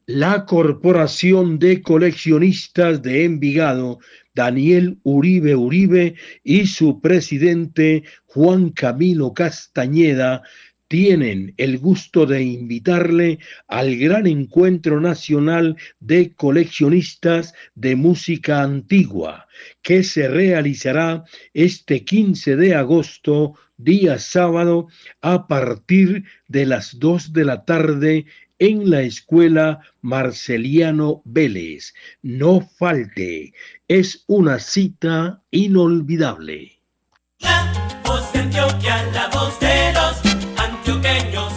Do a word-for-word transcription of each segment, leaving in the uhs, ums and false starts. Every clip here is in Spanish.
La Corporación de Coleccionistas de Envigado, Daniel Uribe Uribe, y su presidente Juan Camilo Castañeda tienen el gusto de invitarle al gran encuentro nacional de coleccionistas de música antigua, que se realizará este quince de agosto, día sábado, a partir de las dos de la tarde en la escuela Marceliano Vélez. No falte, es una cita inolvidable. La voz de Antioquia, la voz de los antioqueños.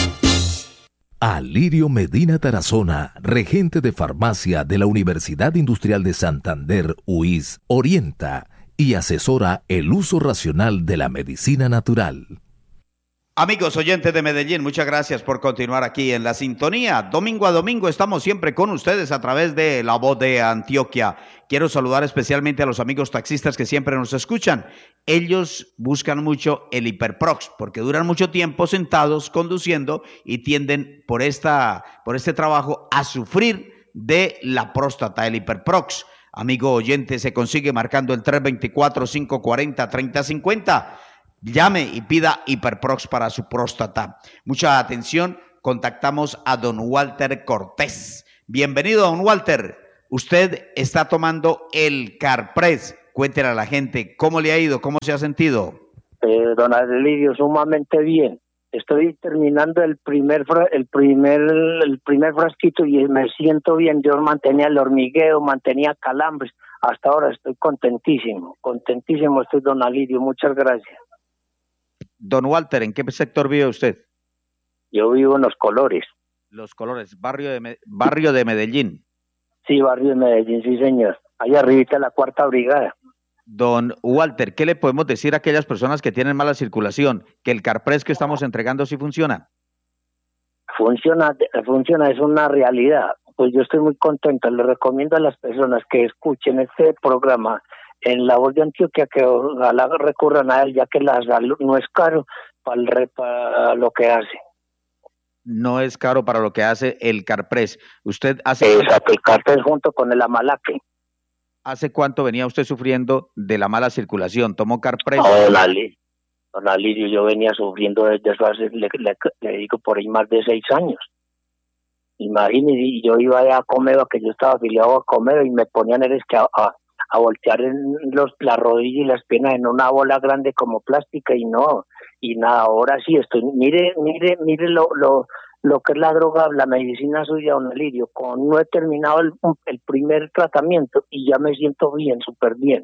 Alirio Medina Tarazona, regente de farmacia de la Universidad Industrial de Santander, U I S, orienta y asesora el uso racional de la medicina natural. Amigos oyentes de Medellín, muchas gracias por continuar aquí en la sintonía. Domingo a domingo estamos siempre con ustedes a través de La Voz de Antioquia. Quiero saludar especialmente a los amigos taxistas que siempre nos escuchan. Ellos buscan mucho el Hiperprox porque duran mucho tiempo sentados conduciendo y tienden por, esta, por este trabajo a sufrir de la próstata, el Hiperprox. Amigo oyente, se consigue marcando el tres dos cuatro, cinco cuatro cero, tres cero cinco cero. Llame y pida Hiperprox para su próstata. Mucha atención, contactamos a don Walter Cortés. Bienvenido, don Walter. Usted está tomando el Carpres. Cuéntele a la gente cómo le ha ido, cómo se ha sentido. Eh, don Alirio, sumamente bien. Estoy terminando el primer el primer el primer frasquito y me siento bien. Yo mantenía el hormigueo, mantenía calambres. Hasta ahora estoy contentísimo, contentísimo estoy, don Alirio. Muchas gracias. Don Walter, ¿en qué sector vive usted? Yo vivo en Los Colores. Los Colores, barrio de, barrio de Medellín. Sí, barrio de Medellín, sí señor. Ahí arribita la cuarta brigada. Don Walter, ¿qué le podemos decir a aquellas personas que tienen mala circulación? ¿Que el Carpres que estamos entregando sí funciona? Funciona, funciona, es una realidad. Pues yo estoy muy contento. Le recomiendo a las personas que escuchen este programa en La Voz de Antioquia que ojalá recurran a él, ya que la salud no es caro para, el, para lo que hace. No es caro para lo que hace el Carpres. Usted hace... Exacto, el Carpres junto con el Amalaque. ¿Hace cuánto venía usted sufriendo de la mala circulación? ¿Tomó Carpres? No, don Alirio, don Alirio, yo venía sufriendo desde eso hace, le, le, le digo, por ahí más de seis años. Imagínese, yo iba a Comeva, que yo estaba afiliado a Comeva, y me ponían eres que a, a a voltear en los, la rodilla y las piernas en una bola grande como plástica y no, y nada, ahora sí estoy, mire, mire, mire lo, lo, lo que es la droga, la medicina suya, don Alirio, con, no he terminado el, el primer tratamiento y ya me siento bien, súper bien.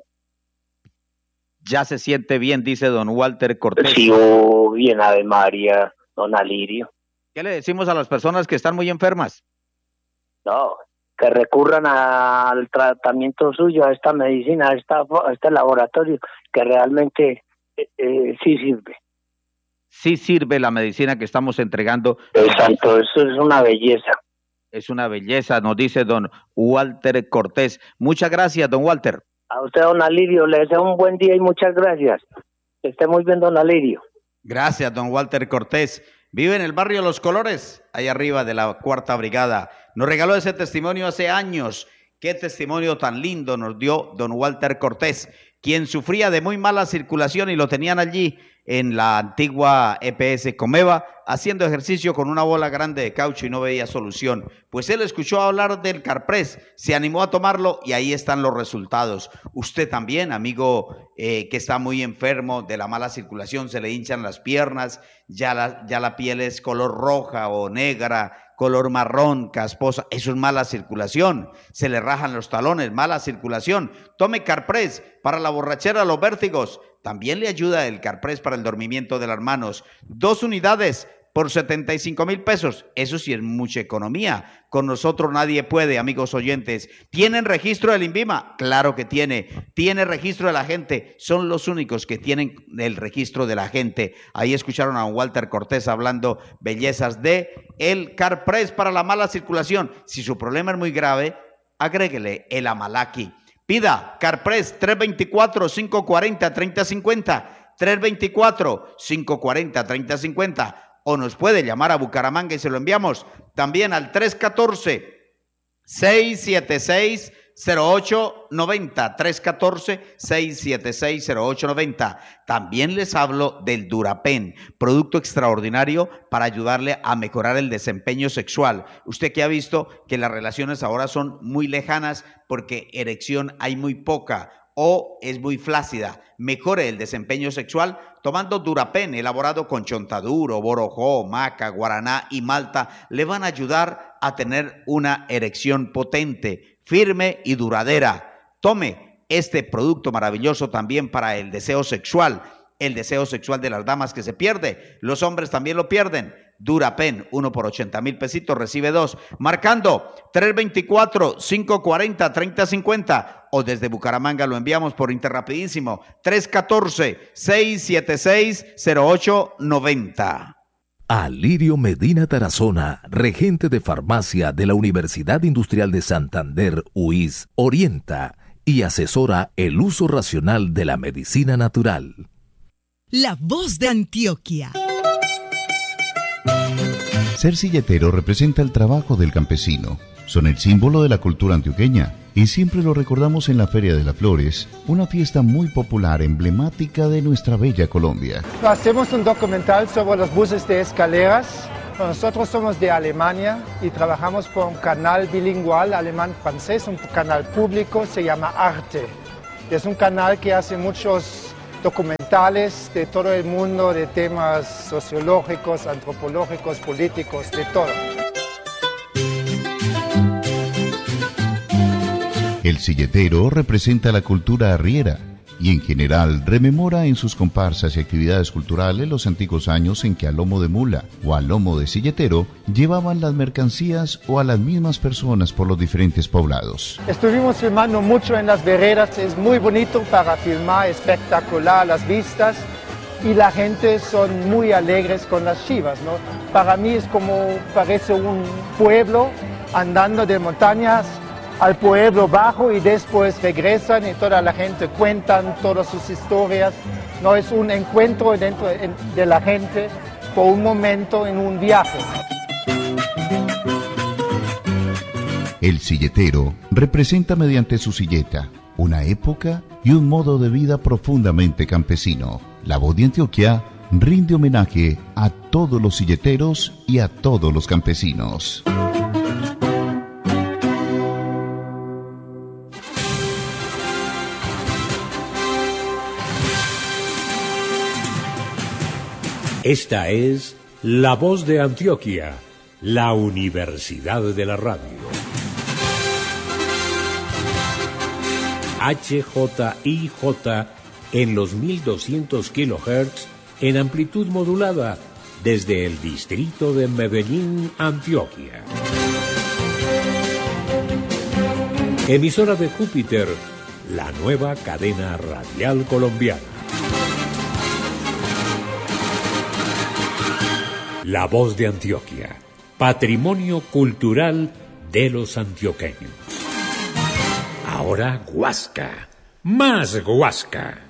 Ya se siente bien, dice don Walter Cortés. Sí, oh, bien, Ave María, don Alirio. ¿Qué le decimos a las personas que están muy enfermas? No, que recurran al tratamiento suyo, a esta medicina, a, esta, a este laboratorio, que realmente eh, eh, sí sirve. Sí sirve la medicina que estamos entregando. Exacto, eso es una belleza. Es una belleza, nos dice don Walter Cortés. Muchas gracias, don Walter. A usted, don Alirio, le deseo un buen día y muchas gracias. Que esté muy bien, don Alirio. Gracias, don Walter Cortés. Vive en el barrio Los Colores, ahí arriba de la cuarta brigada. Nos regaló ese testimonio hace años. Qué testimonio tan lindo nos dio don Walter Cortés, quien sufría de muy mala circulación y lo tenían allí en la antigua E P S Comeva, haciendo ejercicio con una bola grande de caucho y no veía solución. Pues él escuchó hablar del Carpres, se animó a tomarlo y ahí están los resultados. Usted también, amigo eh, que está muy enfermo de la mala circulación, se le hinchan las piernas, ya la, ya la piel es color roja o negra, color marrón, casposa, eso es mala circulación, se le rajan los talones, mala circulación. Tome Carpres para la borrachera, los vértigos. También le ayuda el Carpres para el dormimiento de las manos. Dos unidades por setenta y cinco mil pesos. Eso sí es mucha economía. Con nosotros nadie puede, amigos oyentes. ¿Tienen registro del INVIMA? Claro que tiene. ¿Tiene registro de la gente? Son los únicos que tienen el registro de la gente. Ahí escucharon a Walter Cortés hablando bellezas de el Carpres para la mala circulación. Si su problema es muy grave, agréguele el Amalaki. Pida Carpres tres dos cuatro, cinco cuatro cero, tres cero cinco cero, tres dos cuatro, cinco cuatro cero, tres cero cinco cero, o nos puede llamar a Bucaramanga y se lo enviamos también al tres uno cuatro, seis siete seis, cero ocho nueve cero, tres uno cuatro, seis siete seis, cero ocho nueve cero. También les hablo del Durapen, producto extraordinario para ayudarle a mejorar el desempeño sexual. Usted que ha visto que las relaciones ahora son muy lejanas porque erección hay muy poca o es muy flácida. Mejore el desempeño sexual tomando Durapen, elaborado con chontaduro, borojó, maca, guaraná y malta. Le van a ayudar a tener una erección potente, firme y duradera. Tome este producto maravilloso también para el deseo sexual, el deseo sexual de las damas que se pierde. Los hombres también lo pierden. Durapen, uno por ochenta mil pesitos, recibe dos, marcando tres dos cuatro, cinco cuatro cero, tres cero cinco cero, o desde Bucaramanga lo enviamos por Interrapidísimo, tres uno cuatro, seis siete seis, cero ocho nueve cero. Alirio Medina Tarazona, regente de farmacia de la Universidad Industrial de Santander, U I S, orienta y asesora el uso racional de la medicina natural. La voz de Antioquia. Ser silletero representa el trabajo del campesino. Son el símbolo de la cultura antioqueña y siempre lo recordamos en la Feria de las Flores, una fiesta muy popular, emblemática de nuestra bella Colombia. Hacemos un documental sobre los buses de escaleras. Nosotros somos de Alemania y trabajamos por un canal bilingüe alemán-francés, un canal público, se llama Arte. Es un canal que hace muchos documentales de todo el mundo, de temas sociológicos, antropológicos, políticos, de todo. El silletero representa la cultura arriera y en general rememora en sus comparsas y actividades culturales los antiguos años en que a lomo de mula o a lomo de silletero llevaban las mercancías o a las mismas personas por los diferentes poblados. Estuvimos filmando mucho en las veredas, es muy bonito para filmar, espectacular las vistas y la gente son muy alegres con las chivas, ¿no? Para mí es como parece un pueblo andando de montañas al pueblo bajo y después regresan y toda la gente cuentan todas sus historias. No es un encuentro dentro de la gente por un momento en un viaje. El silletero representa mediante su silleta una época y un modo de vida profundamente campesino. La Voz de Antioquia rinde homenaje a todos los silleteros y a todos los campesinos. Esta es La Voz de Antioquia, la Universidad de la Radio. H J I J en los mil doscientos kilohertz en amplitud modulada desde el distrito de Medellín, Antioquia. Emisora de Júpiter, la nueva cadena radial colombiana. La Voz de Antioquia, patrimonio cultural de los antioqueños. Ahora Huasca, más Huasca.